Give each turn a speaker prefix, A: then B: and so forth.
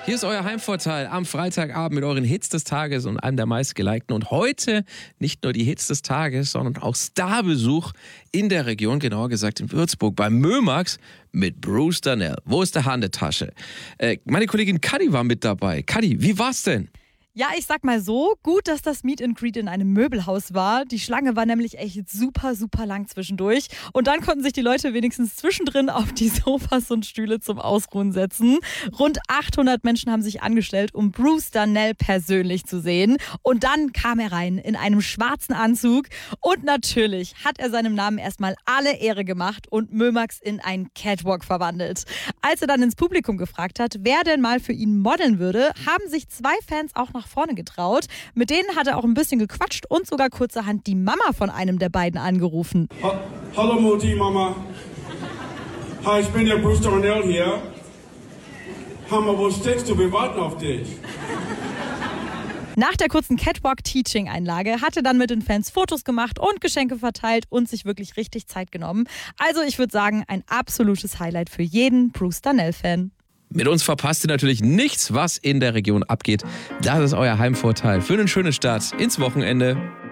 A: Hier ist euer Heimvorteil am Freitagabend mit euren Hits des Tages und einem der meistgelikten. Und heute nicht nur die Hits des Tages, sondern auch Starbesuch in der Region, genauer gesagt in Würzburg, beim Mömax mit Bruce Darnell. Wo ist der Hahn der Tasche? Meine Kollegin Kadi war mit dabei. Kadi, wie war's denn?
B: Ja, ich sag mal so, gut, dass das Meet and Greet in einem Möbelhaus war. Die Schlange war nämlich echt super, super lang zwischendurch. Und dann konnten sich die Leute wenigstens zwischendrin auf die Sofas und Stühle zum Ausruhen setzen. Rund 800 Menschen haben sich angestellt, um Bruce Darnell persönlich zu sehen. Und dann kam er rein in einem schwarzen Anzug. Und natürlich hat er seinem Namen erstmal alle Ehre gemacht und Mömax in ein Catwalk verwandelt. Als er dann ins Publikum gefragt hat, wer denn mal für ihn modeln würde, haben sich 2 Fans auch nach vorne getraut. Mit denen hat er auch ein bisschen gequatscht und sogar kurzerhand die Mama von einem der beiden angerufen.
C: Hallo Mutti, Mama. Hi, ich bin der Bruce Darnell hier. Hammer, wo steckst du? Wir warten auf dich.
B: Nach der kurzen Catwalk-Teaching-Einlage hat er dann mit den Fans Fotos gemacht und Geschenke verteilt und sich wirklich richtig Zeit genommen. Also ich würde sagen, ein absolutes Highlight für jeden Bruce Darnell-Fan.
A: Mit uns verpasst ihr natürlich nichts, was in der Region abgeht. Das ist euer Heimvorteil für einen schönen Start ins Wochenende.